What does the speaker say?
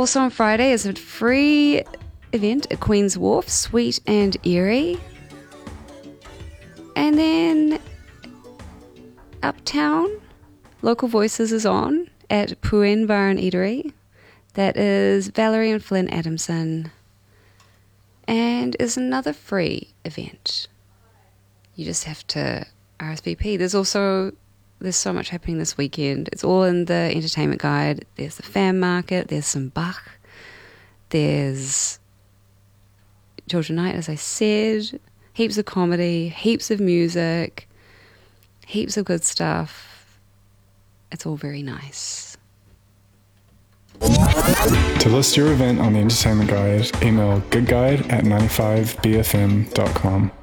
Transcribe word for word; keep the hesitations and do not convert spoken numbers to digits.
Also on Friday is a free event at Queen's Wharf, Sweet and Airy. And then Uptown, Local Voices is on at Puen Bar and Eatery. That is Valerie and Flynn Adamson. And is another free event. You just have to R S V P. There's also, there's so much happening this weekend. It's all in the entertainment guide. There's the fan market. There's some Bach. There's Georgia Night, as I said. Heaps of comedy. Heaps of music. Heaps of good stuff. It's all very nice. To list your event on the entertainment guide, email goodguide at ninety-five b f m dot com.